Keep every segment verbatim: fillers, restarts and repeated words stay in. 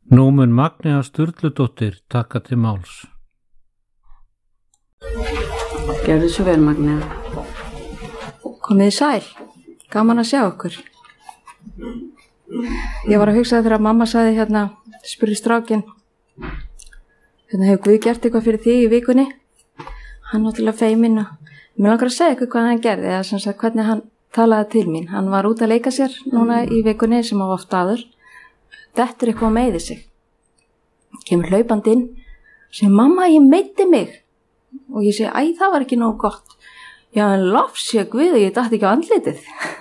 Nú mun Magnea Sturludóttir taka til máls. Gjörðu svo vel, Magnea. Komið sæl, gaman að sjá okkur. Ég var að hugsa þegar mamma sagði hérna, spurði strákinn, hérna hefur Guð gert eitthvað fyrir þig í vikunni? Hann náttúrulega feiminn og mér langar að segja eitthvað hvað hann gerði, eða sem sagt hvernig hann talaði til mín. Hann var út að leika sér núna í vikunni sem á oft aður. Dettur eitthvað að meiði sig. Kemur hlaupandi inn, segir mamma ég meiddi mig. Og ég segi, æ það var ekki nógu gott. Já en lofsjö Guð, ég datt ekki á andlitið.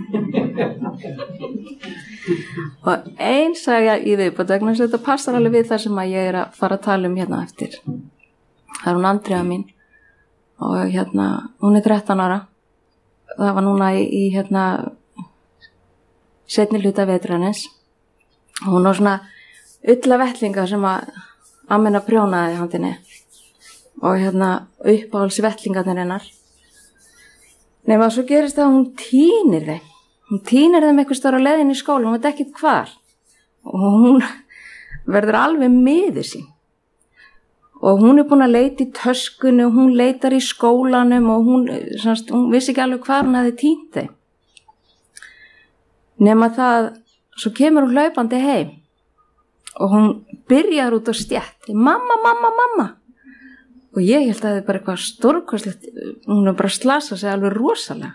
Og eins sagði ég í viðbót vegna þess að þetta passar alveg við það sem að ég er að fara að tala um hérna eftir. Það er hún Andrea mín og hérna, hún er þrettán ára. Það var núna í, í hérna seinni hluta vetrarins. Hún var svona ulla vettlinga sem að ammenna prjónaði handinni og hérna uppáhalds vettlingarnir hennar. Nefn að svo gerist það að hún tínir þeim. Hún tínir þeim eitthvað stóra leiðin í skóla, hún veit ekkert hvar. Og hún verður alveg miður sín. Og hún er búin að leita í töskunni og hún leitar í skólanum og hún, semst, hún vissi ekki alveg hvar hún hefði tínt þeim. Nefn að það, svo kemur hún hlaupandi heim og hún byrjar út á stjætt. Mamma, mamma, mamma. Og ég held að það er bara eitthvað stórkostlegt, hún er bara að slasa sig alveg rosalega.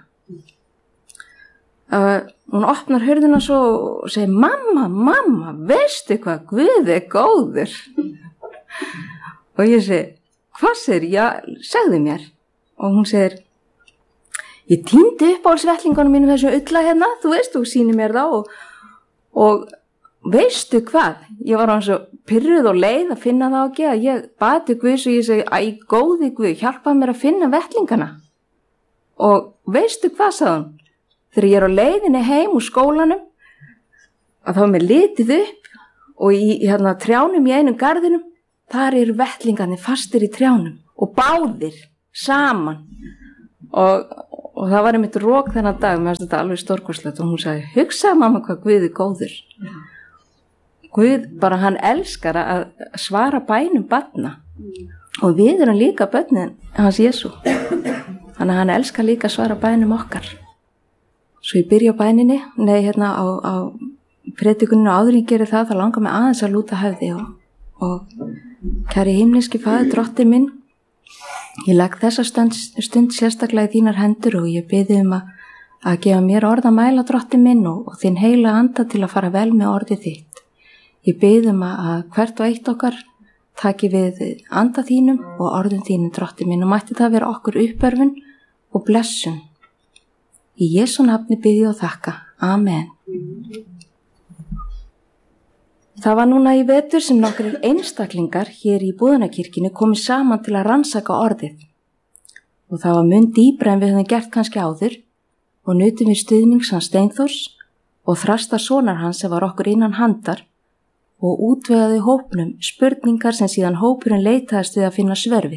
Uh, hún opnar hurðina svo og segir, mamma, mamma, veistu hvað, Guð er góður. Og ég segi, hvað segir, já, segðu mér. Og hún segir, ég týndi upp á vettlingunum mínum þessu ulla hérna, þú veist, þú sýnir mér þá og, og veistu hvað, ég var hann svo pyrruð og leið að finna það ekki að ég bati Guð og ég segi, æ, góði Guð, hjálpaði mér að finna vettlingana. Og veistu hvað, sagði hún, þegar ég er á leiðinni heim úr skólanum, að þá er mér litið upp og í, í hérna trjánum í einum garðinum, þar eru vettlingarnir fastir í trjánum og báðir saman. Og, og það var einmitt rók þennan dag, mér finnst þetta alveg stórkostlegt og hún sagði, hugsaði mamma hvað Guð er góður. Guð bara hann elskar að svara bænum barna og við erum líka börnin hans Jesú. Þannig að hann elskar líka að svara bænum okkar. Svo ég byrja á bæninni, nei hérna á, á predikuninu áður ég geri það, það langar mig aðeins að lúta höfði og, og kæri himneski faðir drottinn minn, ég legg þessa stund, stund sérstaklega í þínar hendur og ég biði um að, að gefa mér orð að mæla drottinn minn og, og þinn heila anda til að fara vel með orðið þitt. Ég biði um að hvert og eitt okkar taki við anda þínum og orðum þínum drottinn minn og mætti það vera okkur uppörfun og blessun. Í Jesú nafni biði ég og þakka. Amen. Það var núna í vetur sem nokkrir einstaklingar hér í Búðanakirkjunni komið saman til að rannsaka orðið. Og það var mun dýpra en við höfum gert kannski áður og nutum við stuðnings hans Steinþórs og Þrastar sonar hans sem var okkur innan handar og útvegaði hópnum spurningar sem síðan hópurinn leitaðist við að finna svör við.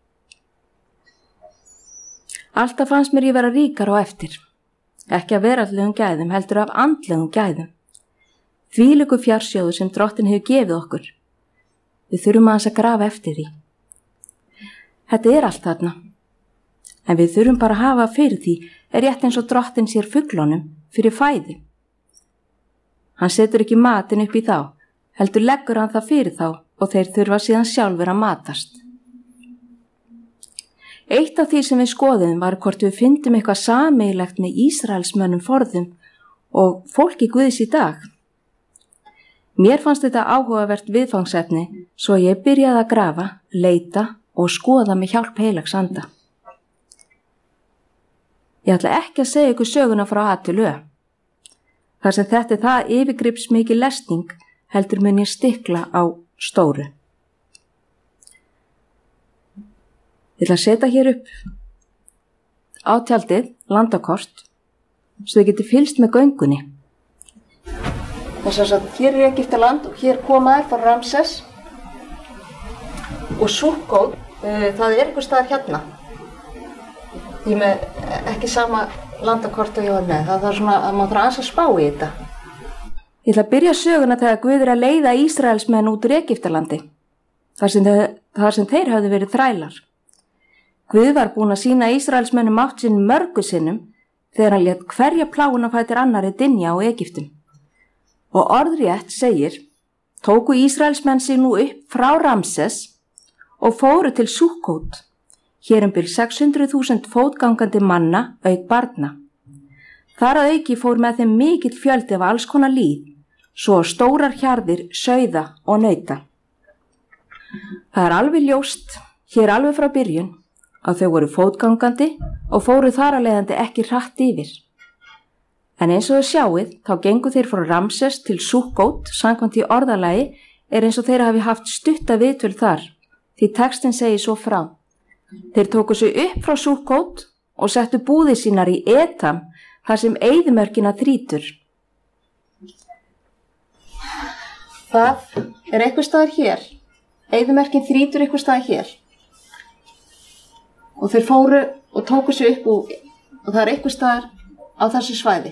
Alltaf fannst mér ég vera ríkar á eftir, ekki af veraldlegum gæðum, heldur af andlegum gæðum. Þvílíku fjársjóðu sem drottinn hefur gefið okkur. Við þurfum aðeins að grafa eftir því. Þetta er allt þarna, en við þurfum bara að hafa fyrir því er rétt eins og drottinn sér fuglunum fyrir fæði. Hann setur ekki matinn upp í þá, heldur leggur hann það fyrir þá og þeir þurfa síðan sjálfur að matast. Eitt af því sem við skoðum var hvort við fyndum eitthvað sameiginlegt með Ísraelsmönnum forðum og fólki Guðs í dag. Mér fannst þetta áhugavert viðfangsefni svo ég byrjaði að grafa, leita og skoða með hjálp heilags anda. Ég ætla ekki að segja ykkur söguna frá A til Ö. Þar sem þetta er það yfirgripsmikil lesning heldur mun ég stikla á stóru. Ég ætla að setja hér upp á tjaldið landakort svo þið getið fylgst með göngunni. Þess að hér er Egyptaland og hér koma þær frá Ramses og Sukkot, uh, það er einhver staðar hérna. Ég með ekki sama landakort og ég var með, það er svona að maður þarf aðeins að spá í þetta. Ég ætla að byrja söguna þegar Guð er að leiða Ísraelsmenn út úr Egyptalandi, þar sem, þeir, þar sem þeir hafði verið þrælar. Guð var búin að sýna Ísraelsmennum mátt sinn mörgu sinnum þegar hann lét hverja pláguna fætir annari dynja á Egyptum. Og orðrétt segir, tóku Ísraelsmenn sig nú upp frá Ramses og fóru til Sukkot, hér um bil sex hundruð þúsund fótgangandi manna auk barna. Þar að auki fór með þeim mikill fjöldi af alls konar líð, svo stórar hjarðir, sauða og nauta. Það er alveg ljóst, hér alveg frá byrjun, að þau voru fótgangandi og fóru þar að leiðandi ekki hratt yfir. En eins og þau sjáið, þá gengu þeir frá Ramses til Sukkot, samkvæmt í orðalagi, er eins og þeir hafi haft stutta viðtöl þar, því textin segir svo frá. Þeir tóku sig upp frá Sukkot og settu búðir sínar í Etam, þar sem eyðimörkina þrýtur. Það er eitthvað staðar hér. Eyðimörkin þrýtur eitthvað staðar hér. Og þeir fóru og tóku sig upp og, og það er eitthvað staðar á þessu svæði.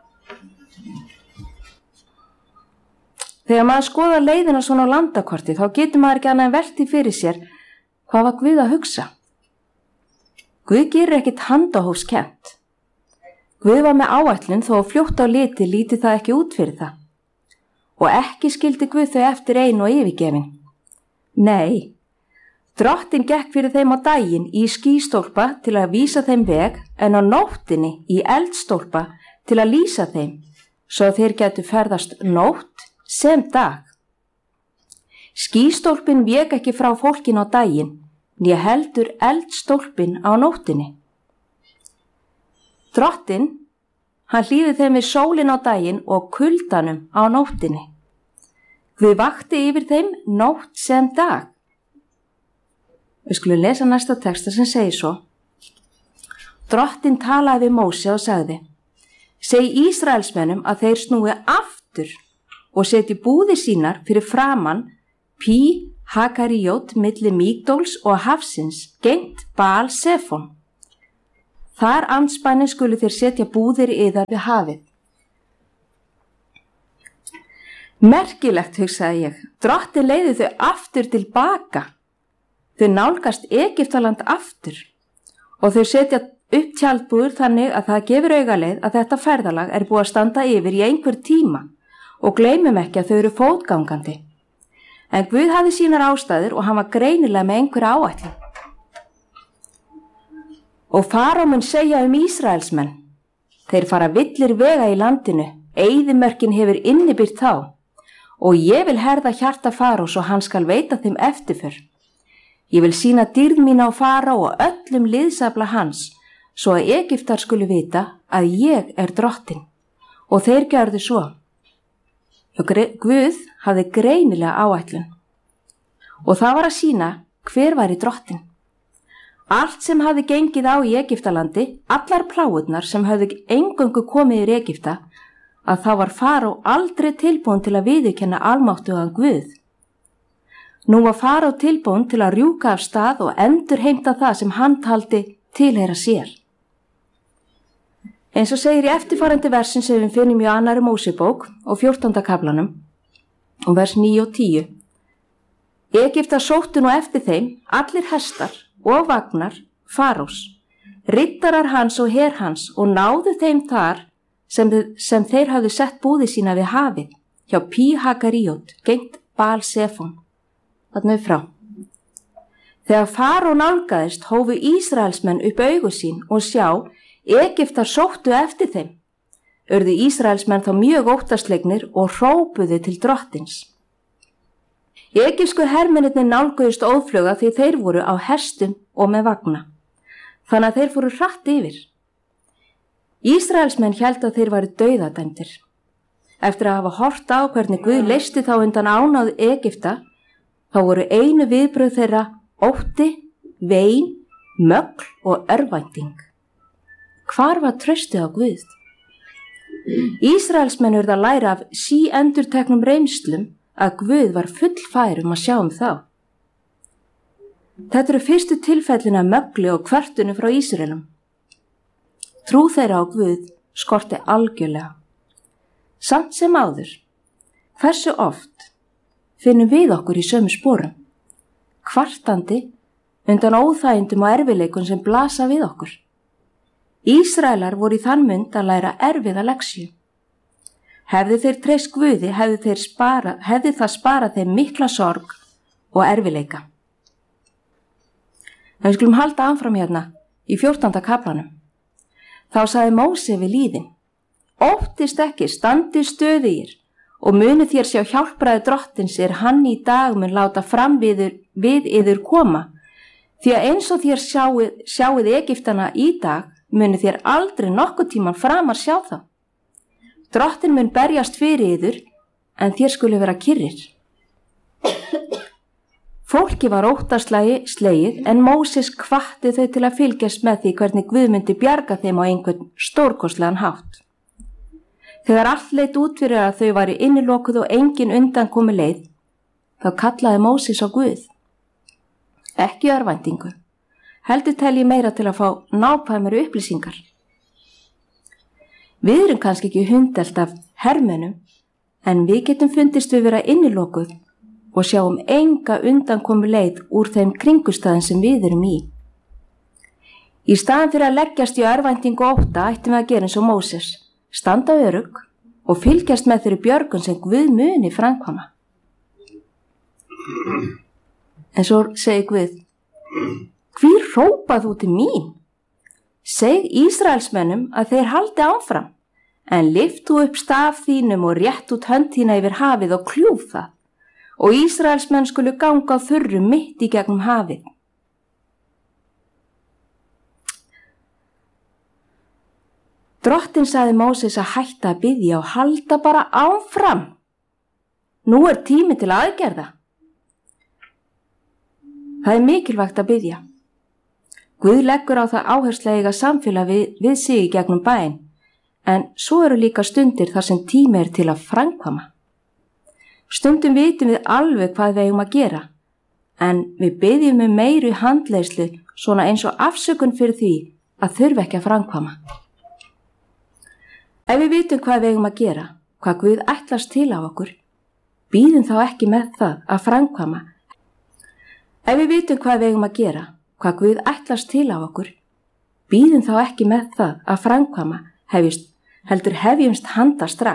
Þegar maður skoða leiðina svona á landakorti, þá getur maður ekki annað en velti fyrir sér hvað var Guð að hugsa. Guð gerir ekkit handahófskennt. Guð var með áætlun þó að fljótt á liti líti það ekki út fyrir það. Og ekki skildi Guð þau eftir einu og yfirgefin. Nei, Drottinn gekk fyrir þeim á daginn í skýstólpa til að vísa þeim veg en á nóttinni í eldstólpa til að lýsa þeim, svo þeir gætu ferðast nótt sem dag. Skýstólpin vék ekki frá fólkin á daginn, né heldur eldstólpin á nóttinni. Drottinn, hann hlýði þeim við sólin á daginn og kuldanum á nóttinni. Guð vakti yfir þeim nótt sem dag. Við skulum lesa næsta texta sem segir svo. Drottinn talaði við Móse og sagði, segi Ísraelsmennum að þeir snúi aftur og seti búðir sínar fyrir framan Pí Hakaríot milli Mígdóls og hafsins gengt Baal Sefon. Þar andspæni skulu þeir setja búðir yðar við hafið. Merkilegt, hugsaði ég, Drottinn leiði þau aftur tilbaka. Þau nálgast Egyptaland aftur og þau setja upp tjaldbúður þannig að það gefur augaleið að þetta ferðalag er búið að standa yfir í einhver tíma og gleymum ekki að þau eru fótgangandi. En Guð hafði sínar ástæður og hann var greinilega með einhverja áætlun. Og Faró mun segja um Ísraelsmenn, þeir fara villir vega í landinu, eyðimörkin hefur innibyrt þá, og ég vil herða hjarta Farós og hann skal veita þeim eftirför. Ég vil sýna dýrð mín á Faró og öllum liðsafla hans, svo að Egyptar skulu vita að ég er Drottinn. Og þeir gjörðu svo. Guð hafði greinilega áætlun. Og það var að sýna hver væri Drottinn. Allt sem hafði gengið á í Egyptalandi, allar plágurnar sem hafði eingöngu komið í Egypta, að þá var Faró aldrei tilbúin til að viðurkenna almáttugan Guð. Nú var Faró tilbúin til að rjúka af stað og endurheimta það sem hann taldi tilheyra sér. Eins og segir í eftirfarandi versin sem við finnum í annarri Mósebók og fjórtánda kaflanum, og vers níu og tíu. Egyptar sóttu nú eftir þeim allir hestar og vagnar Farós, riddarar hans og her hans og náðu þeim þar sem, sem þeir hafðu sett búði sína við hafið, hjá Pí Hakaríot, gengt Baal Sefon. Þarna við frá. Þegar Faró nálgaðist hófu Ísraelsmenn upp augu sín og sjá, Egyptar sóttu eftir þeim. Urðu Ísraelsmenn þá mjög óttaslegnir og hrópuðu til Drottins. Egypsku hermennirnir nálguðust óðfluga því þeir voru á hestum og með vagna. Þannig að þeir fóru hratt yfir. Ísraelsmenn héldu að þeir væru dauðadæmdir. Eftir að hafa horft á hvernig Guð leysti þá undan ánáð Egypta, þá voru einu viðbrögð þeirra ótti, vein, mögl og örvænting. Hvar var traustið á Guð? Ísraelsmenn urðu að læra af síendurteknum reynslum að Guð var fullfær um að sjá um þá. Þetta eru fyrstu tilfellin af mögli og kvörtunu frá Ísraelum. Trú þeirra á Guð skorti algjörlega. Samt sem áður, Hversu oft finnum við okkur í sömu sporum, kvartandi undan óþægindum og erfiðleikum sem blasa við okkur. Ísraelar voru í þann mund að læra erfiða leksju. Hefði þeir treyst Guði, hefði, þeir spara, hefði það sparað þeim mikla sorg og erfiðleika. En við skulum halda áfram hérna í fjórtánda kaflanum. Þá sagði Móse við lýðin: Óttist ekki, standið stöðugir og munið þér sjá hjálpræði drottins er hann í dag mun láta fram við, við yður koma, því að eins og þér sjáið, sjáið Egyptana í dag, munið þér aldrei nokkuð tíman framar sjá þá. Drottin mun berjast fyrir yður, en þér skuli vera kyrrir. Fólki var óttaslegið slegið, en Móses hvatti þau til að fylgjast með því hvernig Guð myndi bjarga þeim á einhvern stórkostlegan hátt. Þegar allt leit út fyrir að þau væru innilokuð og engin undan komi leið, þá kallaði Móses á Guð. Ekki örvæntingu, heldur tel ég meira til að fá nákvæmari upplýsingar. Við erum kannski ekki hundelt af hermönnum, en við getum fundist við vera innilokuð og sjáum enga undankomu leið úr þeim kringustæðin sem við erum í. Í staðan fyrir að leggjast í örvæntingu og ótta ættum við að gera eins og Móses, standa örugg og fylgjast með þeirri björgun sem Guð muni framkvæma. En svo segi Guð: Hví hrópað þú til mín? Seg Ísraelsmönnum að þeir haldi áfram, en lyft þú upp staf þínum og rétt út hönd þína yfir hafið og kljúf það, og Ísraelsmenn skulu ganga á þurru mitt í gegnum hafið. Drottin sagði Móses að hætta að biðja og halda bara áfram. Nú er tími til aðgerða. Það er mikilvægt að biðja. Guð leggur á það áherslu að eiga samfélag við, við sig í gegnum bæinn, en svo eru líka stundir þar sem tími er til að framkvæma. Stundum vitum við alveg hvað við eigum að gera, en við biðjum um meiri handleiðslu svona eins og afsökun fyrir því að þurfa ekki að framkvæma. Ef við vitum hvað við eigum að gera, hvað Guð ætlast til af okkur, bíðum þá ekki með það að framkvæma. Ef við vitum hvað við eigum að gera, hvað Guð ætlast til af okkur, bíðum þá ekki með það að framkvæma, hefjist, heldur hefjumst handa strax.